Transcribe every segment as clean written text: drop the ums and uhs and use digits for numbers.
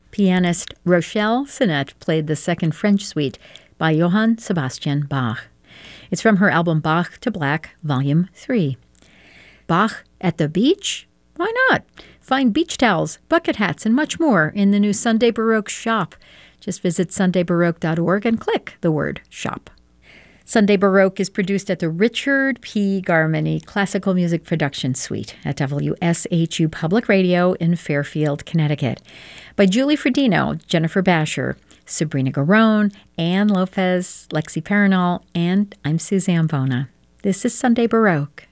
Pianist Rochelle Sinet played the Second French Suite by Johann Sebastian Bach. It's from her album Bach to Black, Volume 3. Bach at the beach? Why not? Find beach towels, bucket hats, and much more in the new Sunday Baroque shop. Just visit sundaybaroque.org and click the word shop. Sunday Baroque is produced at the Richard P. Garmany Classical Music Production Suite at WSHU Public Radio in Fairfield, Connecticut, by Julie Fredino, Jennifer Basher, Sabrina Garone, Ann Lopez, Lexi Paranol, and I'm Suzanne Bona. This is Sunday Baroque.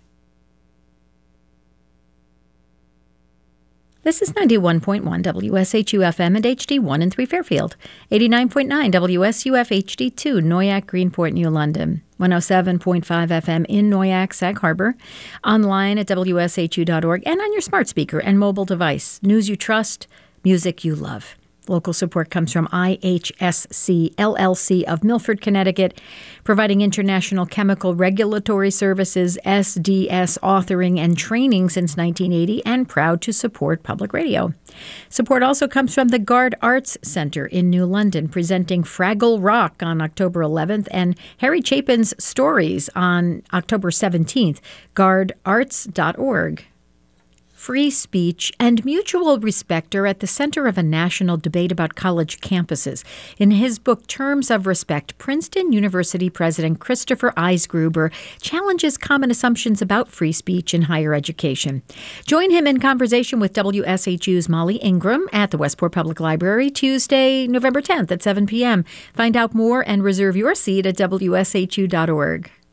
This is 91.1 WSHU FM and HD1 in 3 Fairfield, 89.9 WSUF HD2 Noyac, Greenport, New London, 107.5 FM in Noyac, Sag Harbor, online at WSHU.org, and on your smart speaker and mobile device. News you trust, music you love. Local support comes from IHSC LLC of Milford, Connecticut, providing international chemical regulatory services, SDS authoring and training since 1980, and proud to support public radio. Support also comes from the Gard Arts Center in New London, presenting Fraggle Rock on October 11th and Harry Chapin's Stories on October 17th, gardarts.org. Free speech and mutual respect are at the center of a national debate about college campuses. In his book, Terms of Respect, Princeton University President Christopher Eisgruber challenges common assumptions about free speech in higher education. Join him in conversation with WSHU's Molly Ingram at the Westport Public Library Tuesday, November 10th at 7 p.m. Find out more and reserve your seat at WSHU.org.